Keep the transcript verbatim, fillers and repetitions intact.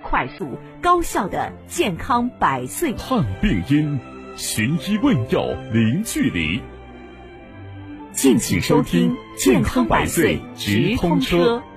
快速、高效的健康百岁。 看病因，寻医问药零距离。 敬请收听《健康百岁直通车》。